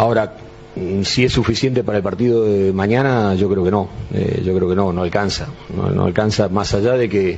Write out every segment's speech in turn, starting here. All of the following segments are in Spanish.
Ahora, si es suficiente para el partido de mañana, yo creo que no. Yo creo que no alcanza. No alcanza, más allá de que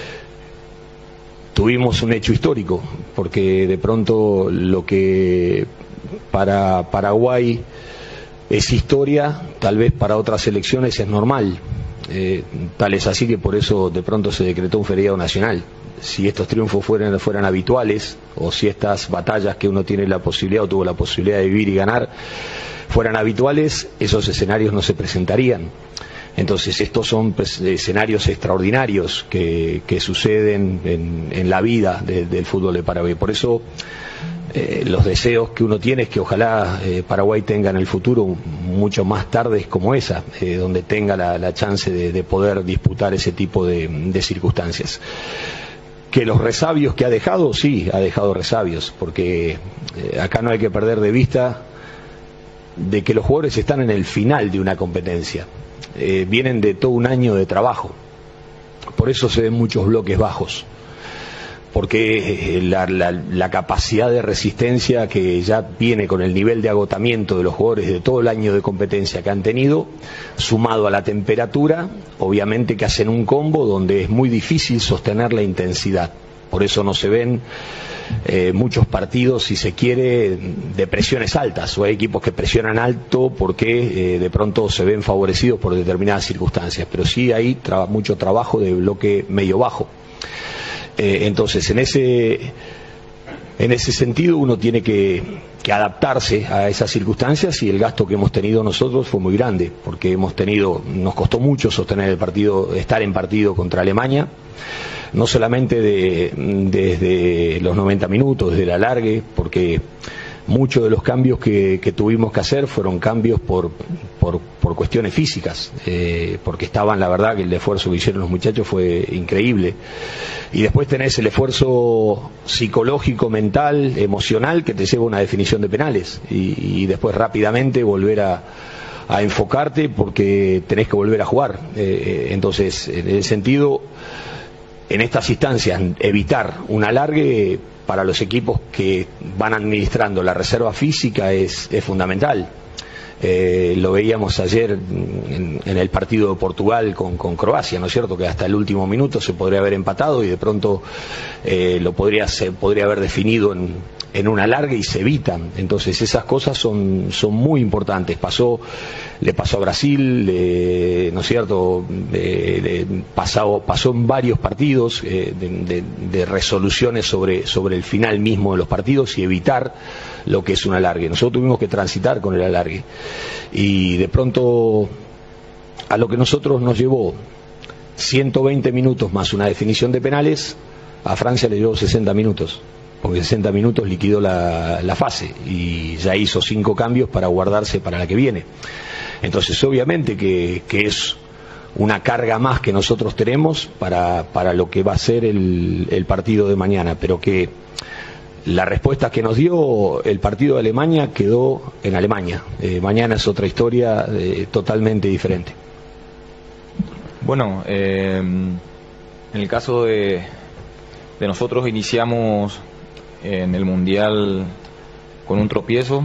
tuvimos un hecho histórico, porque de pronto lo que para Paraguay es historia, tal vez para otras selecciones es normal. Tal es así que por eso de pronto se decretó un feriado nacional. Si estos triunfos fueran habituales, o si estas batallas que uno tiene la posibilidad o tuvo la posibilidad de vivir y ganar fueran habituales, esos escenarios no se presentarían. Entonces estos son escenarios extraordinarios que suceden en la vida del fútbol de Paraguay. Por eso los deseos que uno tiene es que ojalá Paraguay tenga en el futuro mucho más tardes como esa, donde tenga la chance de poder disputar ese tipo de circunstancias. Que los resabios que ha dejado, sí, ha dejado resabios, porque acá no hay que perder de vista de que los jugadores están en el final de una competencia, vienen de todo un año de trabajo, por eso se ven muchos bloques bajos, porque la capacidad de resistencia que ya viene con el nivel de agotamiento de los jugadores de todo el año de competencia que han tenido, sumado a la temperatura, obviamente que hacen un combo donde es muy difícil sostener la intensidad. Por eso no se ven muchos partidos, si se quiere, de presiones altas, o hay equipos que presionan alto porque de pronto se ven favorecidos por determinadas circunstancias, pero sí hay mucho trabajo de bloque medio bajo. Entonces en ese sentido uno tiene que adaptarse a esas circunstancias, y el gasto que hemos tenido nosotros fue muy grande, porque nos costó mucho sostener el partido, estar en partido contra Alemania, no solamente desde los 90 minutos, desde el alargue, porque muchos de los cambios que tuvimos que hacer fueron cambios por cuestiones físicas, porque estaban, la verdad que el esfuerzo que hicieron los muchachos fue increíble. Y después tenés el esfuerzo psicológico, mental, emocional, que te lleva a una definición de penales, y después rápidamente volver a enfocarte porque tenés que volver a jugar. Entonces, en el sentido, en estas instancias, evitar un alargue para los equipos que van administrando la reserva física es fundamental. Lo veíamos ayer en el partido de Portugal con Croacia, ¿no es cierto? Que hasta el último minuto se podría haber empatado y de pronto se podría haber definido en un alargue y se evitan. Entonces esas cosas son muy importantes. Le pasó a Brasil, ¿no es cierto? Pasó en varios partidos de resoluciones sobre el final mismo de los partidos y evitar lo que es un alargue. Nosotros tuvimos que transitar con el alargue, y de pronto a lo que nosotros nos llevó 120 minutos más una definición de penales, a Francia le llevó 60 minutos, porque 60 minutos liquidó la fase y ya hizo 5 cambios para guardarse para la que viene. Entonces obviamente que es una carga más que nosotros tenemos para lo que va a ser el partido de mañana, pero que la respuesta que nos dio el partido de Alemania quedó en Alemania. Mañana es otra historia totalmente diferente. Bueno, en el caso de nosotros, iniciamos en el Mundial con un tropiezo.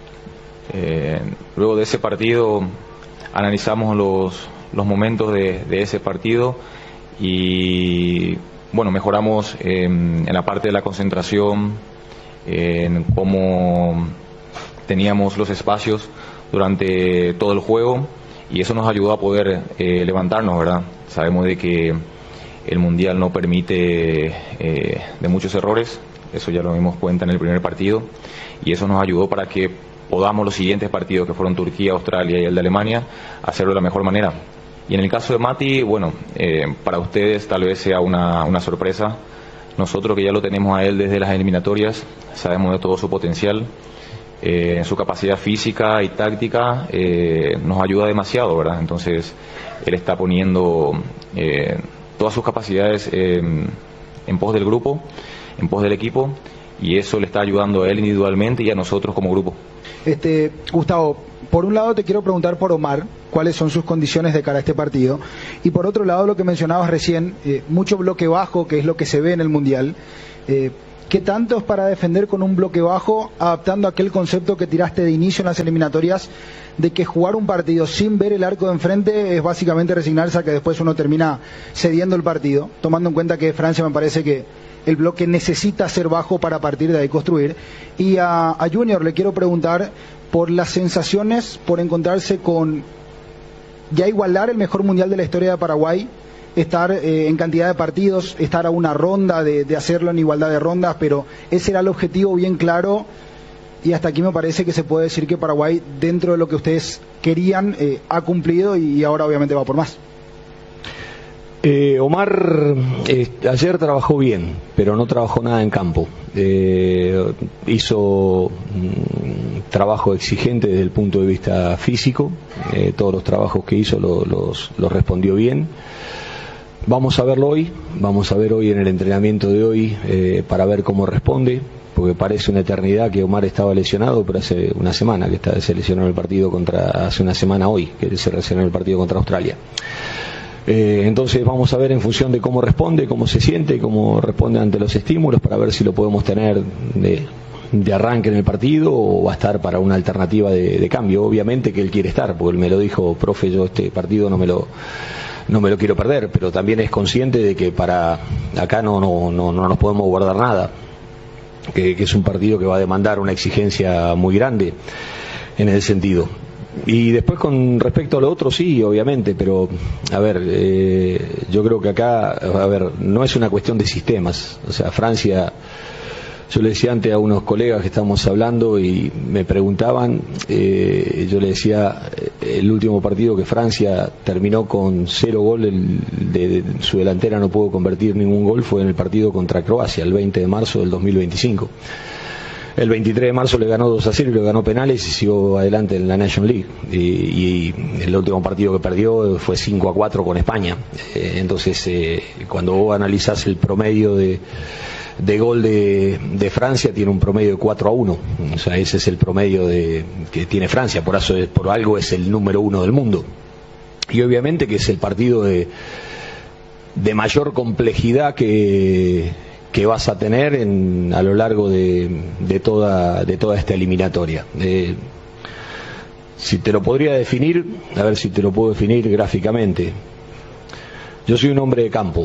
Luego de ese partido analizamos los momentos de ese partido y bueno, mejoramos en la parte de la concentración, en cómo teníamos los espacios durante todo el juego, y eso nos ayudó a poder levantarnos, ¿verdad? Sabemos de que el Mundial no permite de muchos errores, eso ya lo dimos cuenta en el primer partido, y eso nos ayudó para que podamos los siguientes partidos, que fueron Turquía, Australia y el de Alemania, hacerlo de la mejor manera. Y en el caso de Mati, bueno, para ustedes tal vez sea una sorpresa. Nosotros, que ya lo tenemos a él desde las eliminatorias, sabemos de todo su potencial, su capacidad física y táctica, nos ayuda demasiado, ¿verdad? Entonces él está poniendo todas sus capacidades en pos del grupo, en pos del equipo, y eso le está ayudando a él individualmente y a nosotros como grupo. Gustavo, por un lado te quiero preguntar por Omar, cuáles son sus condiciones de cara a este partido, y por otro lado lo que mencionabas recién, mucho bloque bajo, que es lo que se ve en el Mundial. ¿Qué tanto es para defender con un bloque bajo, adaptando aquel concepto que tiraste de inicio en las eliminatorias, de que jugar un partido sin ver el arco de enfrente es básicamente resignarse a que después uno termina cediendo el partido, tomando en cuenta que Francia me parece que el bloque necesita ser bajo para partir de ahí construir? Y a Junior le quiero preguntar por las sensaciones, por encontrarse con ya igualar el mejor mundial de la historia de Paraguay, estar en cantidad de partidos, estar a una ronda de hacerlo en igualdad de rondas, pero ese era el objetivo bien claro, y hasta aquí me parece que se puede decir que Paraguay, dentro de lo que ustedes querían, ha cumplido y ahora obviamente va por más. Omar ayer trabajó bien, pero no trabajó nada en campo. Hizo trabajo exigente desde el punto de vista físico. Todos los trabajos que hizo los respondió bien. Vamos a verlo hoy, vamos a ver hoy en el entrenamiento de hoy para ver cómo responde, porque parece una eternidad que Omar estaba lesionado, pero hace una semana que se lesionó en el partido hace una semana hoy, que se lesionó en el partido contra Australia. Entonces vamos a ver en función de cómo responde, cómo se siente, cómo responde ante los estímulos, para ver si lo podemos tener de arranque en el partido o va a estar para una alternativa de cambio. Obviamente que él quiere estar, porque él me lo dijo: profe, yo este partido no me lo quiero perder, pero también es consciente de que para acá no nos podemos guardar nada, que es un partido que va a demandar una exigencia muy grande en ese sentido. Y después con respecto a lo otro, sí, obviamente, pero a ver, yo creo que acá, no es una cuestión de sistemas. O sea, Francia, yo le decía antes a unos colegas que estábamos hablando y me preguntaban, yo le decía, el último partido que Francia terminó con 0 goles, de su delantera no pudo convertir ningún gol, fue en el partido contra Croacia, el 20 de marzo del 2025. El 23 de marzo le ganó 2-0 y le ganó penales y siguió adelante en la Nation League. Y el último partido que perdió fue 5-4 con España. Entonces, cuando vos analizás el promedio de gol de Francia, tiene un promedio de 4-1. O sea, ese es el promedio que tiene Francia. Por algo es el número 1 del mundo. Y obviamente que es el partido de mayor complejidad que vas a tener a lo largo de toda esta eliminatoria. Si te lo podría definir, a ver si te lo puedo definir gráficamente. Yo soy un hombre de campo.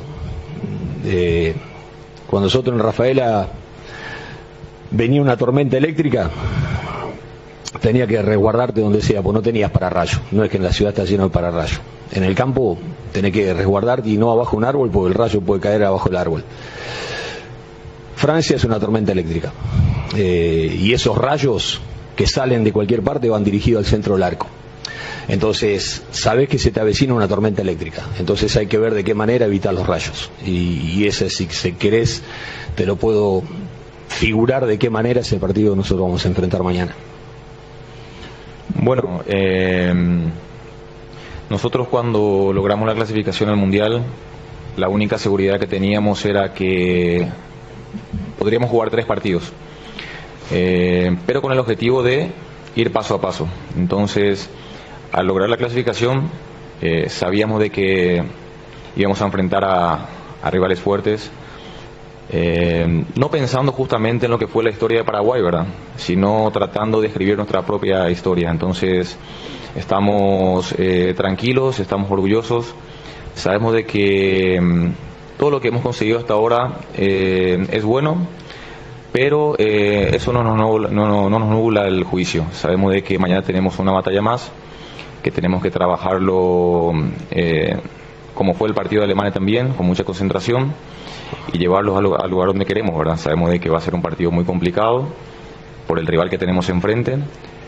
Cuando nosotros en Rafaela venía una tormenta eléctrica, tenía que resguardarte donde sea, pues no tenías pararrayo. No es que en la ciudad está lleno de pararrayo. En el campo tenés que resguardarte y no abajo de un árbol, porque el rayo puede caer abajo del árbol. Francia es una tormenta eléctrica, y esos rayos que salen de cualquier parte van dirigidos al centro del arco. Entonces, sabes que se te avecina una tormenta eléctrica, entonces hay que ver de qué manera evitar los rayos. Y ese, si querés, te lo puedo figurar de qué manera es el partido que nosotros vamos a enfrentar mañana. Bueno, nosotros cuando logramos la clasificación al Mundial, la única seguridad que teníamos era que podríamos jugar 3 partidos, pero con el objetivo de ir paso a paso. Entonces, al lograr la clasificación, sabíamos de que íbamos a enfrentar a rivales fuertes, no pensando justamente en lo que fue la historia de Paraguay, ¿verdad?, sino tratando de escribir nuestra propia historia. Entonces, estamos tranquilos, estamos orgullosos, sabemos de que todo lo que hemos conseguido hasta ahora es bueno, pero eso no nos nubla el juicio. Sabemos de que mañana tenemos una batalla más, que tenemos que trabajarlo como fue el partido de Alemania también, con mucha concentración, y llevarlos al lugar donde queremos, ¿verdad? Sabemos de que va a ser un partido muy complicado por el rival que tenemos enfrente,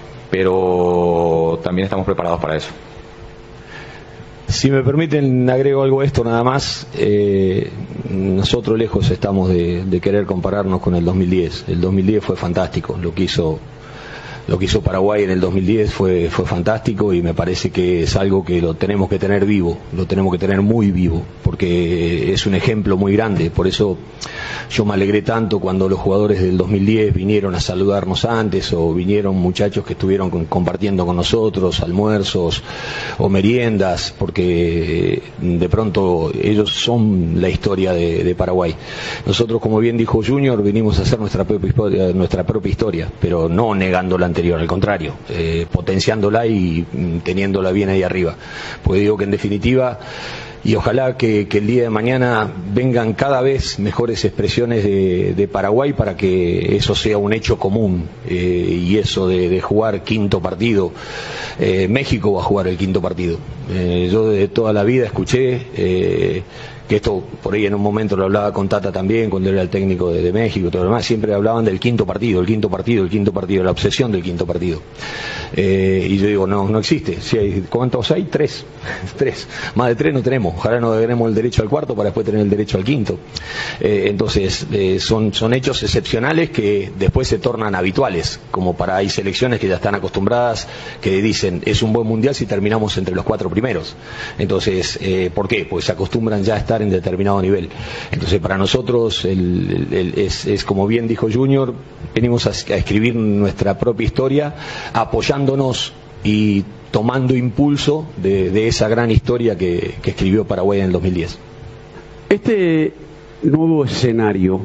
pero también estamos preparados para eso. Si me permiten, agrego algo a esto nada más. Nosotros lejos estamos de querer compararnos con el 2010. El 2010 fue fantástico, lo que hizo Lo que hizo Paraguay en el 2010 fue fantástico, y me parece que es algo que lo tenemos que tener vivo, lo tenemos que tener muy vivo, porque es un ejemplo muy grande. Por eso yo me alegré tanto cuando los jugadores del 2010 vinieron a saludarnos antes, o vinieron muchachos que estuvieron compartiendo con nosotros almuerzos o meriendas, porque de pronto ellos son la historia de Paraguay. Nosotros, como bien dijo Junior, venimos a hacer nuestra propia historia, pero no negando la anterior, al contrario, potenciándola y teniéndola bien ahí arriba. Porque digo que en definitiva, y ojalá que el día de mañana vengan cada vez mejores expresiones de Paraguay, para que eso sea un hecho común, y eso de jugar quinto partido. México va a jugar el quinto partido. Yo de toda la vida escuché que esto, por ahí en un momento lo hablaba con Tata también, cuando era el técnico de México y todo lo demás, siempre hablaban del quinto partido, la obsesión del quinto partido. Y yo digo, no existe. Si hay, ¿cuántos hay? Tres. Más de 3 no tenemos. Ojalá no tenemos el derecho al cuarto para después tener el derecho al quinto. Entonces, son hechos excepcionales que después se tornan habituales, como hay selecciones que ya están acostumbradas, que dicen, es un buen mundial si terminamos entre los 4 primeros. Entonces, ¿por qué? Pues se acostumbran ya a estar en determinado nivel. Entonces, para nosotros es como bien dijo Junior, venimos a escribir nuestra propia historia, apoyándonos y tomando impulso de esa gran historia que escribió Paraguay en el 2010. Este nuevo escenario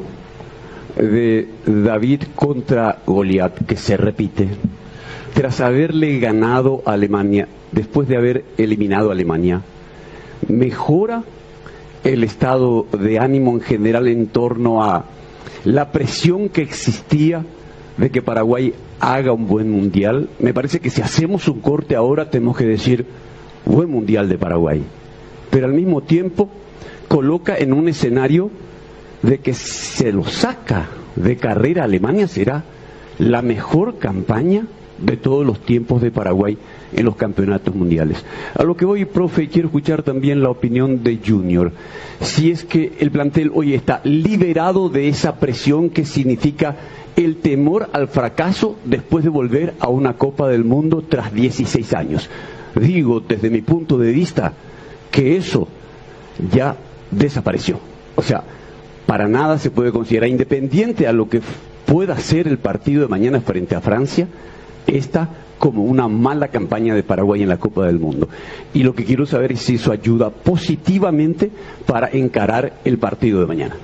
de David contra Goliat, que se repite tras haberle ganado a Alemania, después de haber eliminado a Alemania, ¿mejora el estado de ánimo en general en torno a la presión que existía de que Paraguay haga un buen mundial? Me parece que si hacemos un corte ahora tenemos que decir buen mundial de Paraguay, pero al mismo tiempo coloca en un escenario de que se lo saca de carrera. Alemania será la mejor campaña de todos los tiempos de Paraguay en los campeonatos mundiales. A lo que voy, profe, quiero escuchar también la opinión de Junior. Si es que el plantel hoy está liberado de esa presión que significa el temor al fracaso después de volver a una Copa del Mundo tras 16 años. Digo, desde mi punto de vista, que eso ya desapareció. O sea, para nada se puede considerar, independiente a lo que pueda ser el partido de mañana frente a Francia, esta como una mala campaña de Paraguay en la Copa del Mundo. Y lo que quiero saber es si eso ayuda positivamente para encarar el partido de mañana.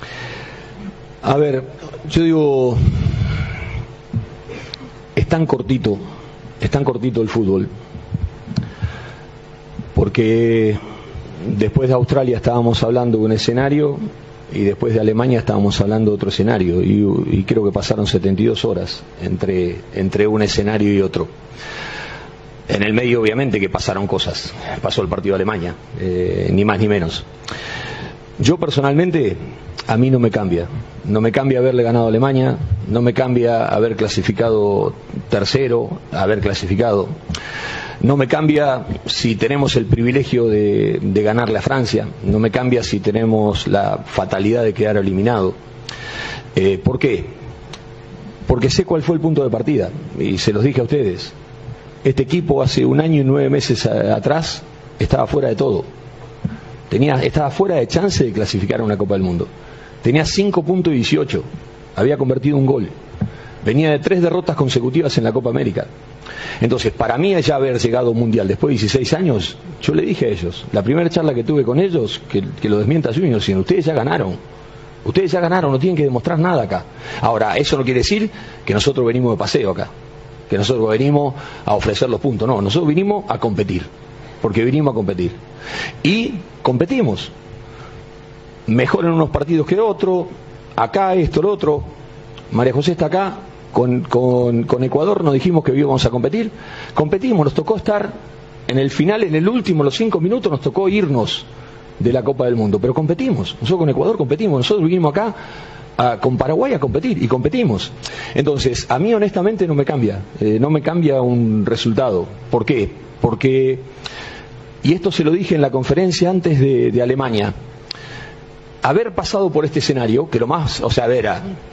A ver, yo digo, es tan cortito el fútbol, porque después de Australia estábamos hablando de un escenario, y después de Alemania estábamos hablando de otro escenario, y creo que pasaron 72 horas entre un escenario y otro. En el medio, obviamente, que pasaron cosas. Pasó el partido de Alemania, ni más ni menos. Yo personalmente, a mí no me cambia haberle ganado a Alemania, no me cambia haber clasificado tercero, haber clasificado. No me cambia si tenemos el privilegio de ganarle a Francia, no me cambia si tenemos la fatalidad de quedar eliminado. ¿Por qué? Porque sé cuál fue el punto de partida, y se los dije a ustedes. Este equipo hace 1 año y 9 meses atrás estaba fuera de todo. Estaba fuera de chance de clasificar a una Copa del Mundo. Tenía 5 puntos y 18, había convertido un gol. Venía de 3 derrotas consecutivas en la Copa América. Entonces, para mí, ya haber llegado a un mundial después de 16 años, yo le dije a ellos, la primera charla que tuve con ellos, que lo desmienta Junior, diciendo, ustedes ya ganaron, no tienen que demostrar nada acá. Ahora, eso no quiere decir que nosotros venimos de paseo acá, que nosotros venimos a ofrecer los puntos, no, nosotros vinimos a competir, porque vinimos a competir. Y competimos, mejor en unos partidos que otros, acá esto, lo otro. María José está acá. Con Ecuador nos dijimos que íbamos a competir, competimos, nos tocó estar en el final, en el último, los 5 minutos, nos tocó irnos de la Copa del Mundo, pero competimos, nosotros con Ecuador competimos, nosotros vinimos acá con Paraguay a competir, y competimos. Entonces, a mí honestamente no me cambia un resultado. ¿Por qué? Porque, y esto se lo dije en la conferencia antes de Alemania, haber pasado por este escenario, que lo más, era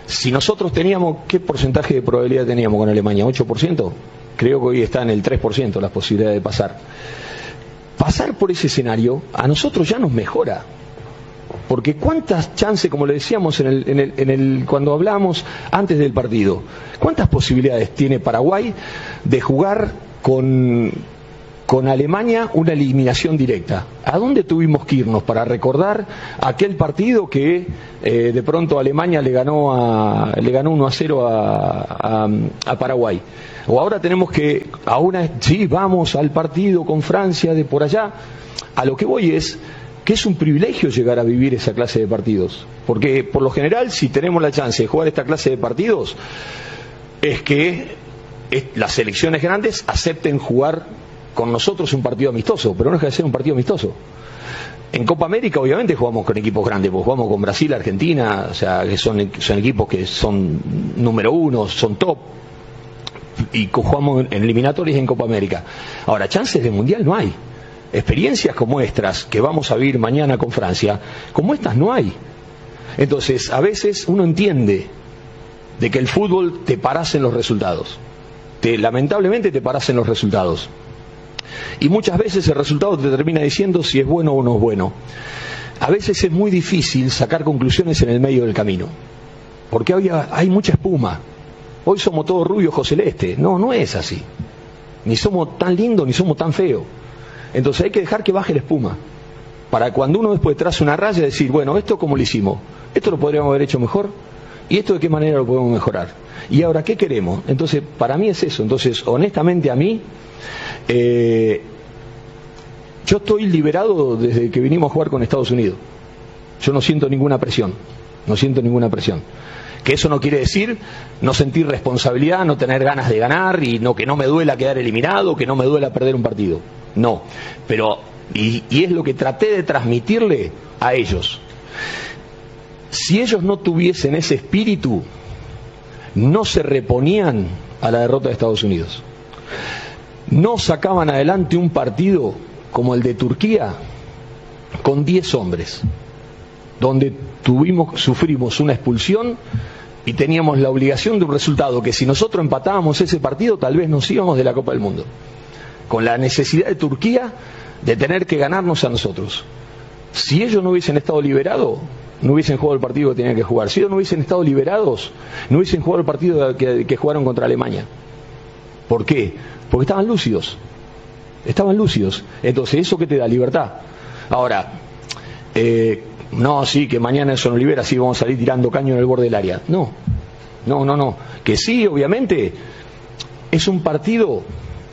Si nosotros teníamos, ¿qué porcentaje de probabilidad teníamos con Alemania? ¿8%? Creo que hoy está en el 3% las posibilidades de pasar. Pasar por ese escenario a nosotros ya nos mejora. Porque cuántas chances, como le decíamos cuando hablábamos antes del partido, cuántas posibilidades tiene Paraguay de jugar con Alemania una eliminación directa. ¿A dónde tuvimos que irnos para recordar aquel partido que de pronto Alemania le ganó 1-0 a Paraguay? O ahora tenemos que, sí, vamos al partido con Francia de por allá. A lo que voy es que es un privilegio llegar a vivir esa clase de partidos. Porque por lo general, si tenemos la chance de jugar esta clase de partidos, es que las selecciones grandes acepten jugar con nosotros un partido amistoso, pero no deja de ser un partido amistoso. En Copa América obviamente jugamos con equipos grandes, pues jugamos con Brasil, Argentina, o sea, que son equipos que son número uno, son top, y jugamos en eliminatorias en Copa América. Ahora, chances de mundial no hay. Experiencias como estas, que vamos a vivir mañana con Francia, como estas no hay. Entonces, a veces uno entiende de que el fútbol te paras en los resultados. Lamentablemente te paras en los resultados. Y muchas veces el resultado te termina diciendo si es bueno o no es bueno. A veces es muy difícil sacar conclusiones en el medio del camino, porque hoy hay mucha espuma. Hoy somos todos rubios ojos celeste. No, no es así. Ni somos tan lindos ni somos tan feos. Entonces hay que dejar que baje la espuma, para cuando uno después traza una raya decir, bueno, esto cómo lo hicimos, esto lo podríamos haber hecho mejor, y esto de qué manera lo podemos mejorar, y ahora qué queremos. Entonces para mí es eso. Entonces honestamente a mí yo estoy liberado desde que vinimos a jugar con Estados Unidos. Yo no siento ninguna presión, que eso no quiere decir no sentir responsabilidad, no tener ganas de ganar, y que no me duela quedar eliminado, que no me duela perder un partido. No, pero y es lo que traté de transmitirle a ellos. Si ellos no tuviesen ese espíritu, no se reponían a la derrota de Estados Unidos. No sacaban adelante un partido como el de Turquía con 10 hombres, donde sufrimos una expulsión y teníamos la obligación de un resultado que, si nosotros empatábamos ese partido, tal vez nos íbamos de la Copa del Mundo, con la necesidad de Turquía de tener que ganarnos a nosotros. Si ellos no hubiesen estado liberados, no hubiesen jugado el partido que tenían que jugar. Si ellos no hubiesen estado liberados, no hubiesen jugado el partido que jugaron contra Alemania. ¿Por qué? Porque estaban lúcidos. Entonces, ¿eso qué te da? Libertad. Ahora, no, sí, que mañana eso nos libera, sí, vamos a salir tirando caño en el borde del área. No. Que sí, obviamente, es un partido,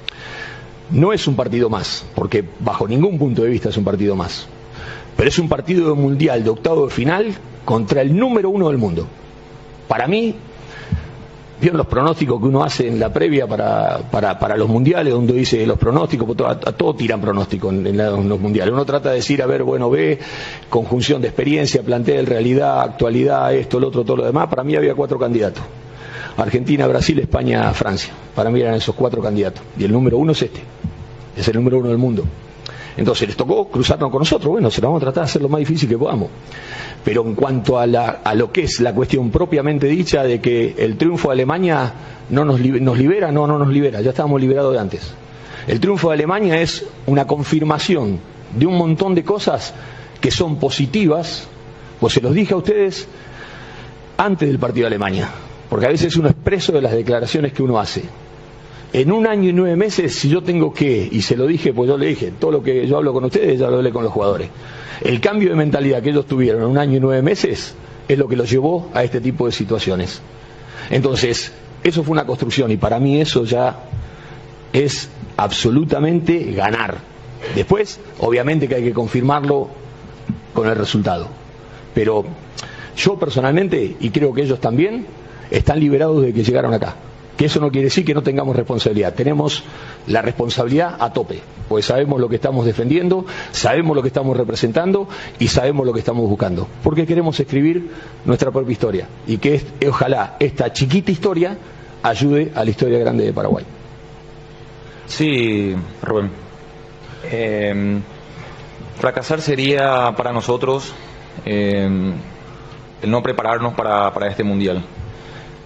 no es un partido más, porque bajo ningún punto de vista es un partido más. Pero es un partido de mundial, de octavo de final, contra el número 1 del mundo. Para mí, ¿vieron los pronósticos que uno hace en la previa para los mundiales, donde dice los pronósticos? A todo tiran pronósticos en los mundiales. Uno trata de decir, a ver, bueno, ve, conjunción de experiencia, plantel, realidad, actualidad, esto, lo otro, todo lo demás. Para mí había 4 candidatos. Argentina, Brasil, España, Francia. Para mí eran esos 4 candidatos. Y el número 1 es este. Es el número 1 del mundo. Entonces les tocó cruzarnos con nosotros. Bueno, se lo vamos a tratar de hacer lo más difícil que podamos. Pero en cuanto a lo que es la cuestión propiamente dicha de que el triunfo de Alemania no nos libera, no nos libera, ya estábamos liberados de antes. El triunfo de Alemania es una confirmación de un montón de cosas que son positivas, pues se los dije a ustedes antes del partido de Alemania, porque a veces uno es preso de las declaraciones que uno hace. En 1 año y 9 meses, si yo tengo que, y se lo dije, pues yo le dije, todo lo que yo hablo con ustedes, ya lo hablé con los jugadores. El cambio de mentalidad que ellos tuvieron en 1 año y 9 meses es lo que los llevó a este tipo de situaciones. Entonces, eso fue una construcción, y para mí eso ya es absolutamente ganar. Después, obviamente que hay que confirmarlo con el resultado. Pero yo personalmente, y creo que ellos también, están liberados de que llegaron acá. Que eso no quiere decir que no tengamos responsabilidad. Tenemos la responsabilidad a tope, porque sabemos lo que estamos defendiendo, sabemos lo que estamos representando y sabemos lo que estamos buscando. Porque queremos escribir nuestra propia historia, y que ojalá esta chiquita historia ayude a la historia grande de Paraguay. Sí, Rubén. Fracasar sería para nosotros el no prepararnos para este mundial.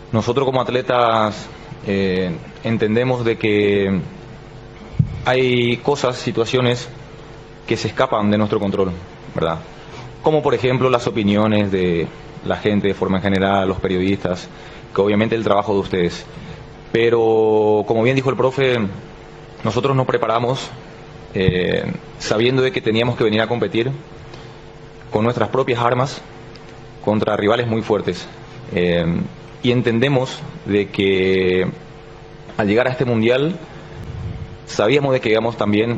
Nosotros como atletas entendemos de que hay cosas, situaciones que se escapan de nuestro control, ¿verdad? Como por ejemplo las opiniones de la gente de forma general, los periodistas, que obviamente es el trabajo de ustedes. Pero como bien dijo el profe, nosotros nos preparamos sabiendo de que teníamos que venir a competir con nuestras propias armas contra rivales muy fuertes. Y entendemos de que al llegar a este mundial sabíamos de que íbamos también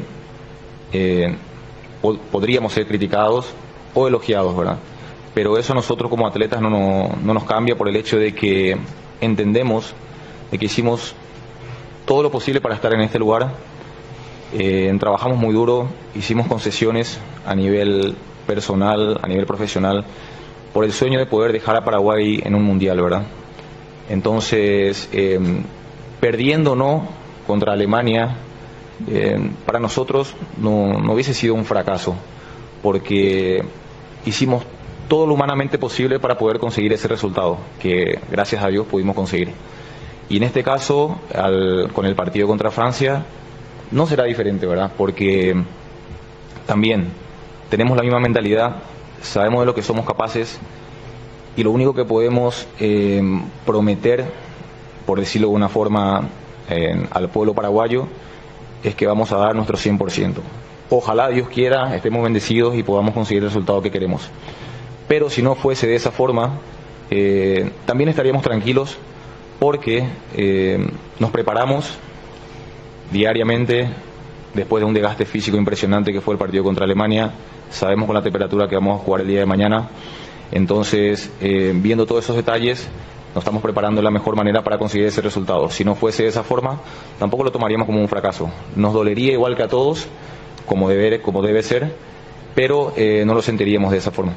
podríamos ser criticados o elogiados, ¿verdad? Pero eso a nosotros como atletas no nos cambia por el hecho de que entendemos de que hicimos todo lo posible para estar en este lugar. Trabajamos muy duro, hicimos concesiones a nivel personal, a nivel profesional, por el sueño de poder dejar a Paraguay en un mundial, ¿verdad? Entonces, perdiendo o no contra Alemania, para nosotros no hubiese sido un fracaso, porque hicimos todo lo humanamente posible para poder conseguir ese resultado, que gracias a Dios pudimos conseguir. Y en este caso, con el partido contra Francia, no será diferente, ¿verdad? Porque también tenemos la misma mentalidad, sabemos de lo que somos capaces, y lo único que podemos prometer, por decirlo de una forma, al pueblo paraguayo, es que vamos a dar nuestro 100%. Ojalá, Dios quiera, estemos bendecidos y podamos conseguir el resultado que queremos. Pero si no fuese de esa forma, también estaríamos tranquilos, porque nos preparamos diariamente después de un desgaste físico impresionante que fue el partido contra Alemania. Sabemos con la temperatura que vamos a jugar el día de mañana. Entonces, viendo todos esos detalles, nos estamos preparando de la mejor manera para conseguir ese resultado. Si no fuese de esa forma, tampoco lo tomaríamos como un fracaso. Nos dolería igual que a todos, como debe ser, pero no lo sentiríamos de esa forma.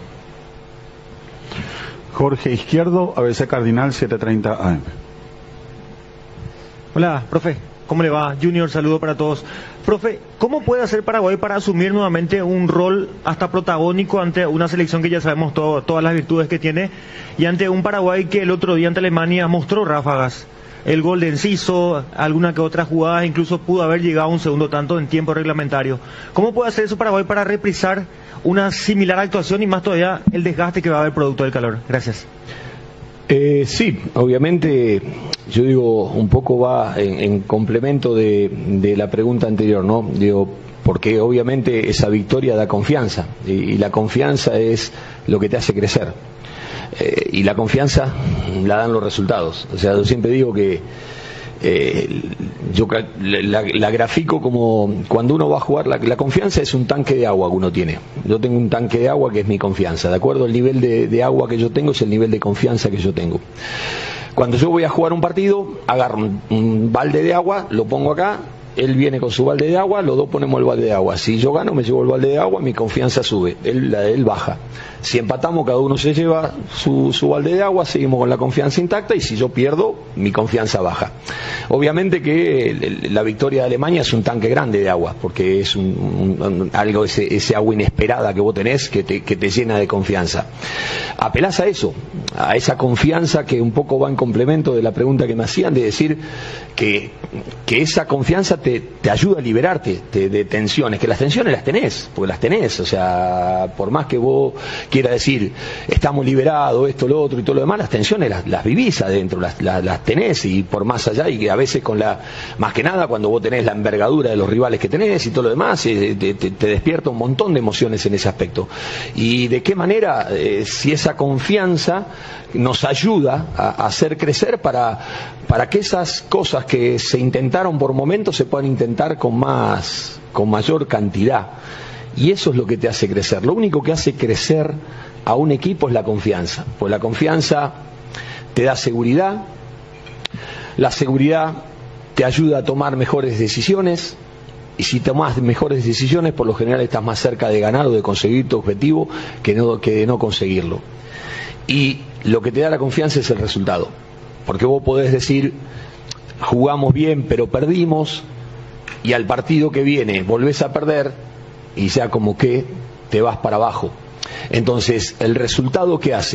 Jorge Izquierdo, ABC Cardinal 730 AM. Hola, profe. ¿Cómo le va? Junior, saludo para todos. Profe, ¿cómo puede hacer Paraguay para asumir nuevamente un rol hasta protagónico ante una selección que ya sabemos todas las virtudes que tiene, y ante un Paraguay que el otro día ante Alemania mostró ráfagas? El gol de Enciso, alguna que otra jugada, incluso pudo haber llegado a un segundo tanto en tiempo reglamentario. ¿Cómo puede hacer eso Paraguay para reprisar una similar actuación y más todavía el desgaste que va a haber producto del calor? Gracias. Sí, obviamente, yo digo, un poco va en complemento de la pregunta anterior, ¿no? Digo, porque obviamente esa victoria da confianza, y la confianza es lo que te hace crecer, y la confianza la dan los resultados. O sea, yo siempre digo que yo la grafico como cuando uno va a jugar, la confianza es un tanque de agua que uno tiene. Yo tengo un tanque de agua que es mi confianza, de acuerdo al nivel de agua que yo tengo es el nivel de confianza que yo tengo. Cuando yo voy a jugar un partido, agarro un balde de agua, lo pongo acá, él viene con su balde de agua, los dos ponemos el balde de agua. Si yo gano, me llevo el balde de agua, mi confianza sube, él baja. Si empatamos, cada uno se lleva su balde de agua, seguimos con la confianza intacta, y si yo pierdo, mi confianza baja. Obviamente que la victoria de Alemania es un tanque grande de agua, porque es algo, ese agua inesperada que vos tenés, que te llena de confianza. Apelás a eso, a esa confianza, que un poco va en complemento de la pregunta que me hacían, de decir que esa confianza te ayuda a liberarte de tensiones, que las tensiones las tenés, porque las tenés. O sea, por más que vos quieras decir estamos liberados, esto, lo otro y todo lo demás, las tensiones las vivís adentro, las tenés, y por más allá, y a veces más que nada cuando vos tenés la envergadura de los rivales que tenés y todo lo demás, te despierta un montón de emociones en ese aspecto. Y de qué manera, si esa confianza nos ayuda a hacer crecer para que esas cosas que se intentaron por momentos se puedan intentar con mayor cantidad. Y eso es lo que te hace crecer. Lo único que hace crecer a un equipo es la confianza, pues la confianza te da seguridad, la seguridad te ayuda a tomar mejores decisiones, y si tomas mejores decisiones, por lo general estás más cerca de ganar o de conseguir tu objetivo que de no conseguirlo. Y lo que te da la confianza es el resultado, porque vos podés decir jugamos bien pero perdimos, y al partido que viene volvés a perder y ya como que te vas para abajo. Entonces el resultado que hace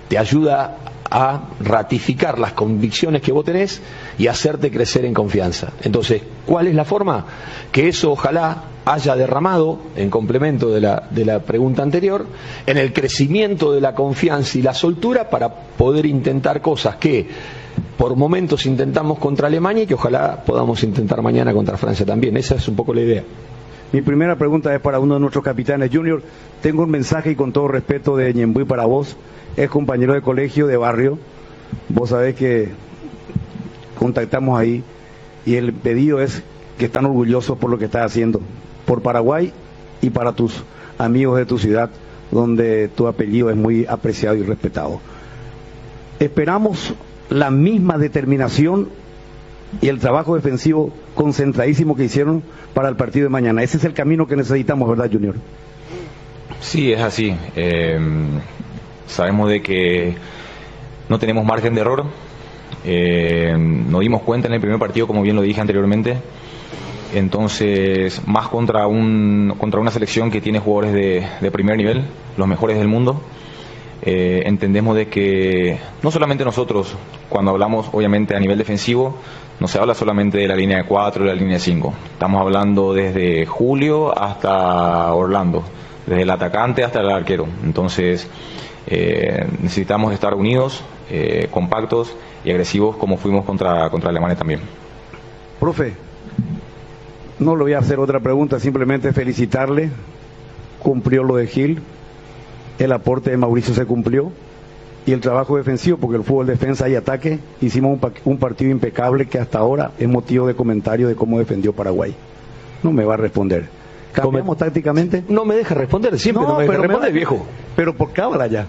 te ayuda a ratificar las convicciones que vos tenés y hacerte crecer en confianza. Entonces, ¿cuál es la forma? Que eso ojalá haya derramado, en complemento de la pregunta anterior, en el crecimiento de la confianza y la soltura para poder intentar cosas que por momentos intentamos contra Alemania y que ojalá podamos intentar mañana contra Francia también. Esa es un poco la idea. Mi primera pregunta es para uno de nuestros capitanes. Junior, tengo un mensaje y con todo respeto de Ñembuy para vos. Es compañero de colegio, de barrio. Vos sabés que contactamos ahí y el pedido es que están orgullosos por lo que estás haciendo, por Paraguay y para tus amigos de tu ciudad, donde tu apellido es muy apreciado y respetado. Esperamos la misma determinación y el trabajo defensivo concentradísimo que hicieron para el partido de mañana. Ese es el camino que necesitamos, ¿verdad, Junior? Sí, es así. Sabemos de que no tenemos margen de error. Nos dimos cuenta en el primer partido, como bien lo dije anteriormente. Entonces, más contra una selección que tiene jugadores de primer nivel, los mejores del mundo. Entendemos de que no solamente nosotros, cuando hablamos obviamente a nivel defensivo, no se habla solamente de la línea de 4 y la línea de 5. Estamos hablando desde Julio hasta Orlando, desde el atacante hasta el arquero. Entonces, necesitamos estar unidos, compactos y agresivos como fuimos contra Alemania también. Profe, no le voy a hacer otra pregunta, simplemente felicitarle. Cumplió lo de Gil, el aporte de Mauricio se cumplió y el trabajo defensivo, porque el fútbol defensa y ataque, hicimos un partido impecable que hasta ahora es motivo de comentario de cómo defendió Paraguay. No me va a responder. ¿Cambiamos tácticamente? No me deja responder, siempre no me deja responder, viejo. Pero por cábala ya.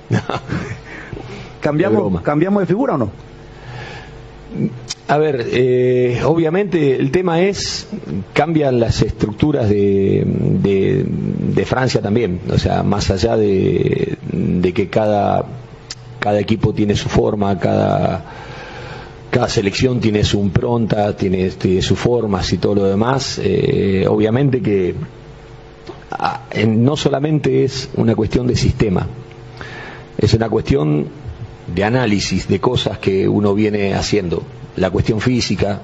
¿Cambiamos de figura o no? A ver, obviamente el tema es, cambian las estructuras de Francia también, o sea, más allá de que cada equipo tiene su forma, cada selección tiene su impronta, tiene sus formas y todo lo demás, obviamente que no solamente es una cuestión de sistema, es una cuestión de análisis de cosas que uno viene haciendo, la cuestión física,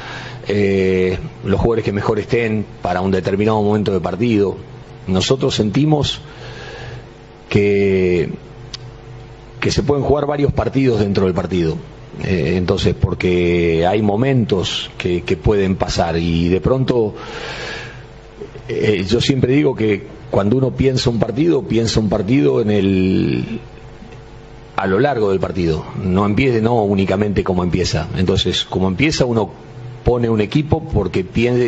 los jugadores que mejor estén para un determinado momento de partido. Nosotros sentimos que se pueden jugar varios partidos dentro del partido, entonces porque hay momentos que pueden pasar y de pronto yo siempre digo que cuando uno piensa un partido a lo largo del partido, no únicamente como empieza. Entonces, como empieza, uno pone un equipo porque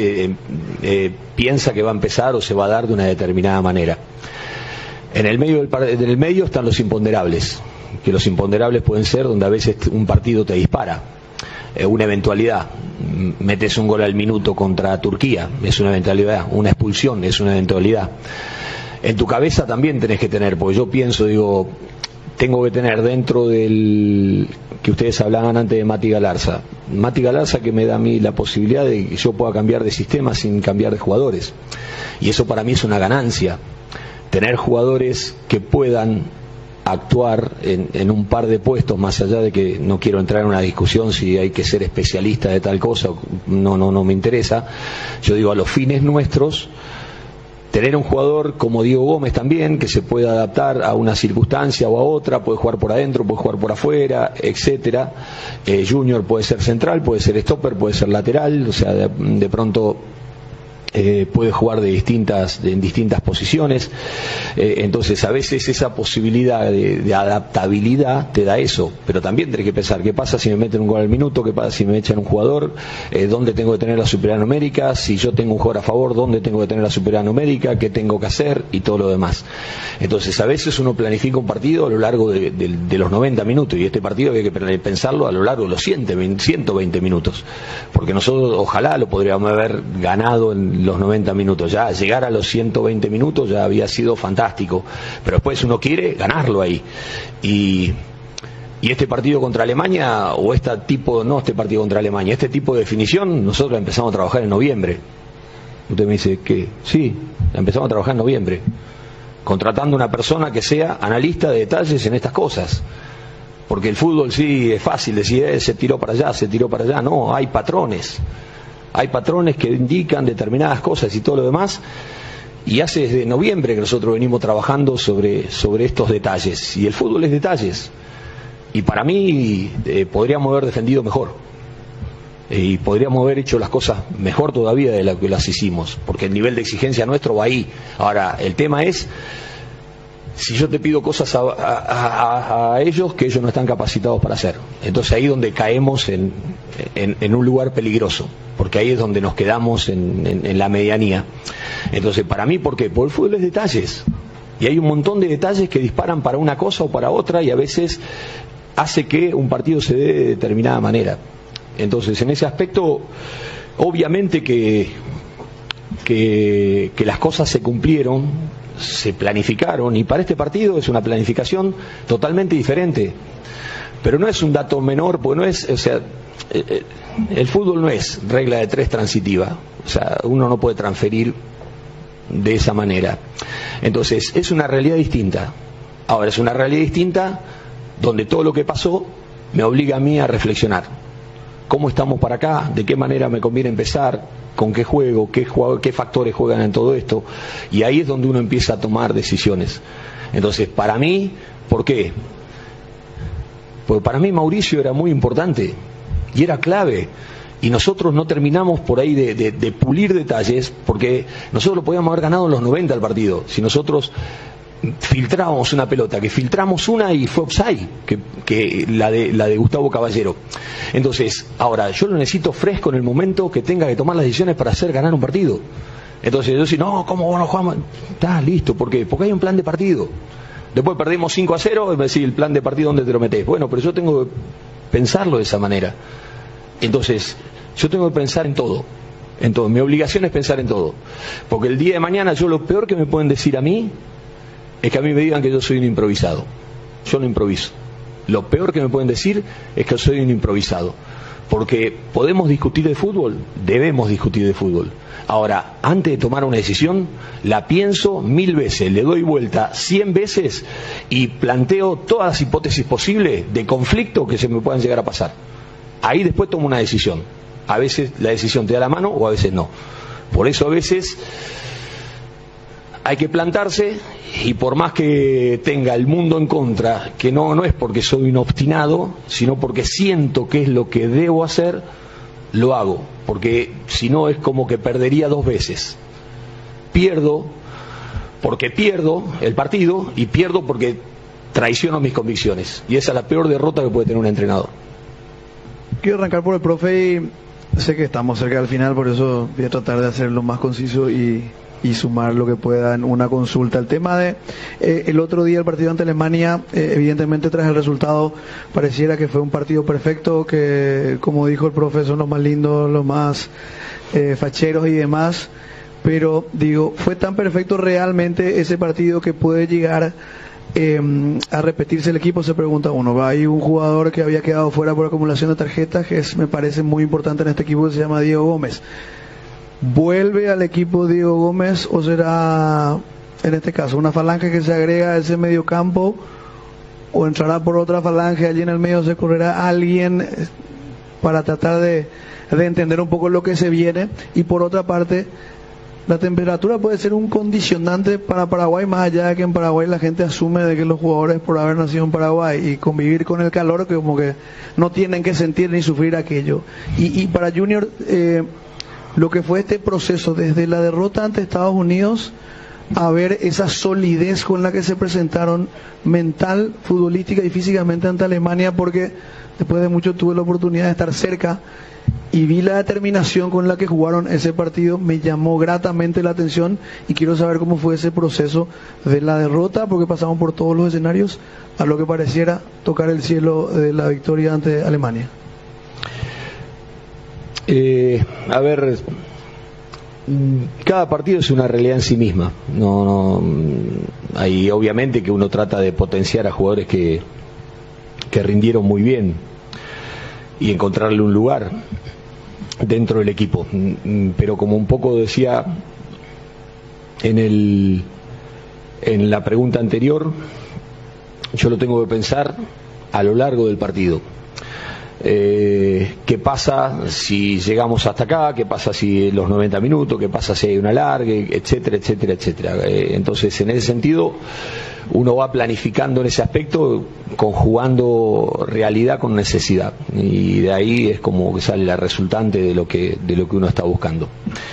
piensa que va a empezar o se va a dar de una determinada manera. En el medio están los imponderables, que los imponderables pueden ser donde a veces un partido te dispara, una eventualidad, metes un gol al minuto contra Turquía, es una eventualidad, una expulsión es una eventualidad. En tu cabeza también tenés que tener, porque yo pienso, tengo que tener dentro del que ustedes hablaban antes de Mati Galarza que me da a mí la posibilidad de que yo pueda cambiar de sistema sin cambiar de jugadores, y eso para mí es una ganancia, tener jugadores que puedan actuar en un par de puestos, más allá de que no quiero entrar en una discusión si hay que ser especialista de tal cosa, no me interesa. Yo digo, a los fines nuestros, tener un jugador como Diego Gómez también, que se pueda adaptar a una circunstancia o a otra, puede jugar por adentro, puede jugar por afuera, etcétera. Junior puede ser central, puede ser stopper, puede ser lateral, o sea, de pronto puede jugar en distintas posiciones, entonces a veces esa posibilidad de adaptabilidad te da eso, pero también tenés que pensar qué pasa si me meten un gol al minuto, qué pasa si me echan un jugador, dónde tengo que tener la superioridad numérica, si yo tengo un jugador a favor, dónde tengo que tener la superioridad numérica, qué tengo que hacer y todo lo demás. Entonces a veces uno planifica un partido a lo largo de los 90 minutos y este partido hay que pensarlo a lo largo de los 120 minutos, porque nosotros ojalá lo podríamos haber ganado en los 90 minutos, ya llegar a los 120 minutos ya había sido fantástico, pero después uno quiere ganarlo ahí, y este partido contra Alemania, o este partido contra Alemania, este tipo de definición, nosotros empezamos a trabajar en noviembre. Usted me dice que sí, empezamos a trabajar en noviembre, contratando una persona que sea analista de detalles en estas cosas. Porque el fútbol sí es fácil decir, se tiró para allá, se tiró para allá. No, hay patrones. Hay patrones que indican determinadas cosas y todo lo demás. Y hace desde noviembre que nosotros venimos trabajando sobre estos detalles. Y el fútbol es detalles. Y para mí podríamos haber defendido mejor. Y podríamos haber hecho las cosas mejor todavía de lo que las hicimos. Porque el nivel de exigencia nuestro va ahí. Ahora, el tema es, si yo te pido cosas a ellos que ellos no están capacitados para hacer. Entonces ahí es donde caemos en un lugar peligroso. Porque ahí es donde nos quedamos en la medianía. Entonces, para mí, ¿por qué? Porque el fútbol es detalles. Y hay un montón de detalles que disparan para una cosa o para otra y a veces hace que un partido se dé de determinada manera. Entonces, en ese aspecto, obviamente que las cosas se cumplieron, se planificaron, y para este partido es una planificación totalmente diferente. Pero no es un dato menor, porque no es, o sea, el fútbol no es regla de 3 transitiva. O sea, uno no puede transferir de esa manera. Entonces, es una realidad distinta. Ahora, es una realidad distinta donde todo lo que pasó me obliga a mí a reflexionar. ¿Cómo estamos para acá? ¿De qué manera me conviene empezar? ¿Con qué juego? ¿Qué factores juegan en todo esto? Y ahí es donde uno empieza a tomar decisiones. Entonces, para mí, ¿por qué? Porque para mí Mauricio era muy importante y era clave. Y nosotros no terminamos por ahí de pulir detalles, porque nosotros lo podíamos haber ganado en los 90 el partido. Si nosotros filtrábamos una pelota, que filtramos una y fue offside, que la de Gustavo Caballero. Entonces, ahora, yo lo necesito fresco en el momento que tenga que tomar las decisiones para hacer ganar un partido. Entonces, yo digo, no, ¿cómo no jugamos? Está listo, ¿por qué? Porque hay un plan de partido. Después perdimos 5-0, y me decís, el plan de partido, ¿dónde te lo metés? Bueno, pero yo tengo que pensarlo de esa manera. Entonces, yo tengo que pensar en todo. En todo. Mi obligación es pensar en todo. Porque el día de mañana, yo lo peor que me pueden decir a mí es que a mí me digan que yo soy un improvisado. Yo no improviso. Lo peor que me pueden decir es que soy un improvisado. Porque podemos discutir de fútbol, debemos discutir de fútbol. Ahora, antes de tomar una decisión, la pienso 1000 veces, le doy vuelta 100 veces y planteo todas las hipótesis posibles de conflicto que se me puedan llegar a pasar. Ahí después tomo una decisión. A veces la decisión te da la mano o a veces no. Por eso a veces hay que plantarse, y por más que tenga el mundo en contra, que no es porque soy un obstinado, sino porque siento que es lo que debo hacer, lo hago. Porque si no es como que perdería 2 veces. Pierdo porque pierdo el partido y pierdo porque traiciono mis convicciones. Y esa es la peor derrota que puede tener un entrenador. Quiero arrancar por el profe y sé que estamos cerca del final, por eso voy a tratar de hacerlo más conciso y sumar lo que pueda en una consulta. El tema de el otro día, el partido ante Alemania, evidentemente tras el resultado pareciera que fue un partido perfecto, que como dijo el profe son los más lindos, los más facheros y demás, pero digo, fue tan perfecto realmente ese partido que puede llegar a repetirse el equipo. Se pregunta uno, hay un jugador que había quedado fuera por acumulación de tarjetas, que me parece muy importante en este equipo, que se llama Diego Gómez. ¿Vuelve al equipo Diego Gómez o será, en este caso, una falange que se agrega a ese medio campo, o entrará por otra falange, allí en el medio se correrá alguien para tratar de entender un poco lo que se viene? Y por otra parte, la temperatura puede ser un condicionante para Paraguay, más allá de que en Paraguay la gente asume de que los jugadores, por haber nacido en Paraguay y convivir con el calor, que como que no tienen que sentir ni sufrir aquello. Y para Junior, lo que fue este proceso desde la derrota ante Estados Unidos a ver esa solidez con la que se presentaron mental, futbolística y físicamente ante Alemania, porque después de mucho tuve la oportunidad de estar cerca y vi la determinación con la que jugaron ese partido, me llamó gratamente la atención, y quiero saber cómo fue ese proceso de la derrota, porque pasamos por todos los escenarios, a lo que pareciera tocar el cielo de la victoria ante Alemania. A ver, cada partido es una realidad en sí misma. No, hay obviamente que uno trata de potenciar a jugadores que rindieron muy bien y encontrarle un lugar dentro del equipo. Pero como un poco decía en la pregunta anterior, yo lo tengo que pensar a lo largo del partido. ¿Qué pasa si llegamos hasta acá? ¿Qué pasa si los 90 minutos? ¿Qué pasa si hay un alargue? Etcétera, etcétera, etcétera. Entonces, en ese sentido, uno va planificando en ese aspecto, conjugando realidad con necesidad, y de ahí es como que sale la resultante de lo que uno está buscando.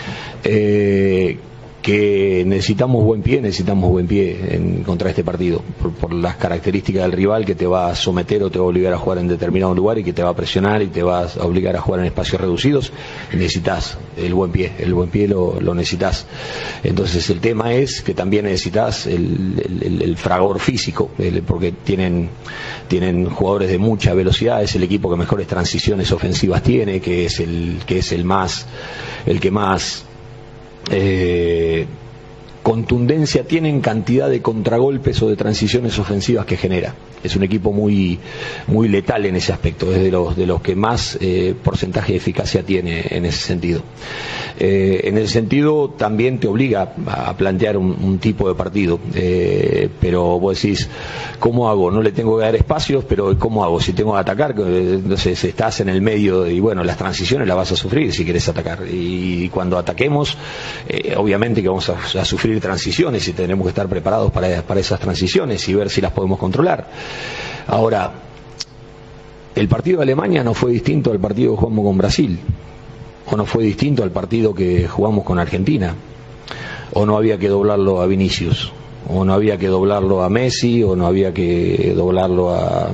Que necesitamos buen pie contra este partido, por las características del rival, que te va a someter o te va a obligar a jugar en determinado lugar y que te va a presionar y te va a obligar a jugar en espacios reducidos. Necesitas el buen pie lo necesitas. Entonces el tema es que también necesitas el fragor físico, porque tienen jugadores de mucha velocidad, es el equipo que mejores transiciones ofensivas tiene, que es el que más contundencia tiene en cantidad de contragolpes o de transiciones ofensivas que genera. Es un equipo muy letal en ese aspecto, es de los que más porcentaje de eficacia tiene en ese sentido. En ese sentido también te obliga a plantear un tipo de partido, pero vos decís, ¿cómo hago? No le tengo que dar espacios, pero ¿cómo hago? Si tengo que atacar, entonces estás en el medio y bueno, las transiciones las vas a sufrir si querés atacar, y cuando ataquemos obviamente que vamos a sufrir transiciones y tenemos que estar preparados para esas transiciones y ver si las podemos controlar. Ahora, el partido de Alemania no fue distinto al partido que jugamos con Brasil, o no fue distinto al partido que jugamos con Argentina, o no había que doblarlo a Vinicius, o no había que doblarlo a Messi, o no había que doblarlo a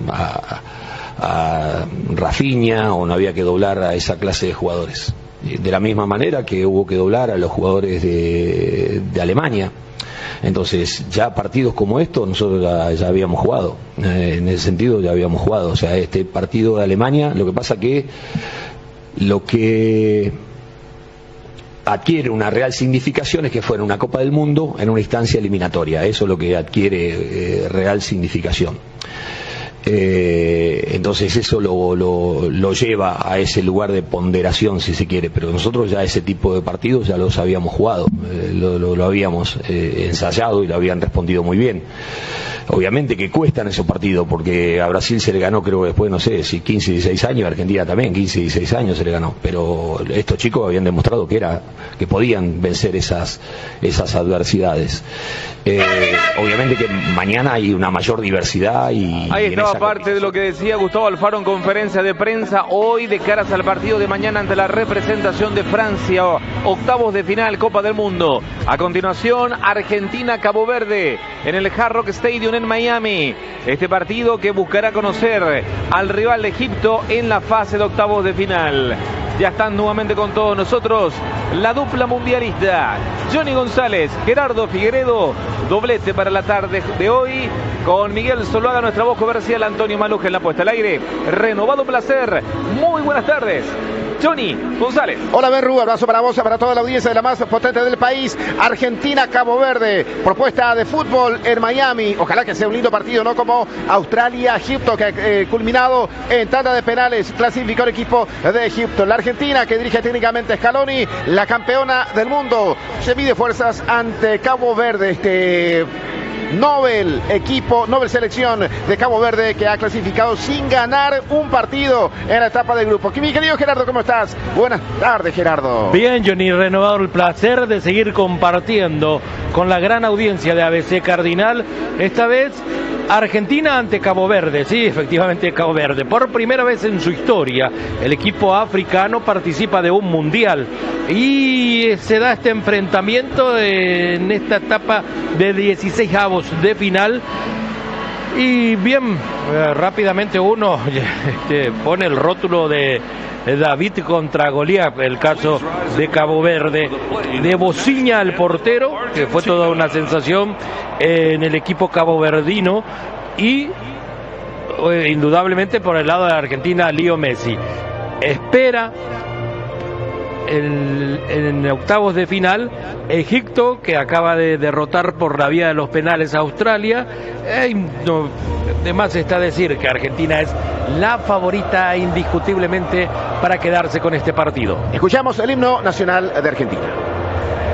Rafinha, o no había que doblar a esa clase de jugadores. De la misma manera que hubo que doblar a los jugadores de Alemania. Entonces, ya partidos como estos nosotros ya habíamos jugado, en ese sentido ya habíamos jugado. O sea, este partido de Alemania, lo que pasa que lo que adquiere una real significación es que fuera una Copa del Mundo en una instancia eliminatoria. Eso es lo que adquiere real significación. Entonces eso lo lleva a ese lugar de ponderación, si se quiere, pero nosotros ya ese tipo de partidos ya los habíamos jugado, lo habíamos ensayado y lo habían respondido muy bien. Obviamente que cuestan esos partidos, porque a Brasil se le ganó, creo que después, no sé, si 15, 16 años, a Argentina también, 15, 16 años se le ganó, pero estos chicos habían demostrado que podían vencer esas adversidades. Obviamente que mañana hay una mayor diversidad y ahí estaba parte de lo que decía Gustavo Alfaro en conferencia de prensa hoy de caras al partido de mañana ante la representación de Francia, octavos de final Copa del Mundo. A continuación, Argentina-Cabo Verde en el Hard Rock Stadium en Miami. Este partido que buscará conocer al rival de Egipto en la fase de octavos de final. Ya están nuevamente con todos nosotros la dupla mundialista, Johnny González, Gerardo Figueredo, doblete para la tarde de hoy, con Miguel Zuluaga, nuestra voz comercial, Antonio Maluja en la puesta al aire. Renovado placer, muy buenas tardes, Johnny González. Hola Berru, abrazo para vos, para toda la audiencia de la más potente del país. Argentina-Cabo Verde, propuesta de fútbol en Miami. Ojalá que sea un lindo partido, no como Australia-Egipto, que ha culminado en tanda de penales. Clasificó el equipo de Egipto. La Argentina, que dirige técnicamente Scaloni, la campeona del mundo, se mide fuerzas ante Cabo Verde, este Nobel selección de Cabo Verde, que ha clasificado sin ganar un partido en la etapa de grupo. Mi querido Gerardo, ¿cómo estás? Buenas tardes, Gerardo. Bien, Johnny, renovado el placer de seguir compartiendo con la gran audiencia de ABC Cardinal, esta vez Argentina ante Cabo Verde. Sí, efectivamente Cabo Verde. Por primera vez en su historia, el equipo africano participa de un mundial y se da este enfrentamiento en esta etapa de 16avos de final. Y bien, rápidamente uno pone el rótulo de David contra Goliat, el caso de Cabo Verde, de Bociña al portero, que fue toda una sensación en el equipo caboverdino, y indudablemente por el lado de la Argentina, Leo Messi. Espera en octavos de final Egipto, que acaba de derrotar por la vía de los penales a Australia. De más está decir que Argentina es la favorita indiscutiblemente para quedarse con este partido. Escuchamos el himno nacional de Argentina.